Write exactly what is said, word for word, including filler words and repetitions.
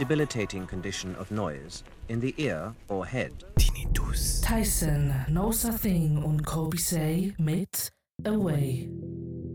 debilitating condition of noise in the ear or head. Tinnitus. Tyson knows a thing und Kobe say mit Away.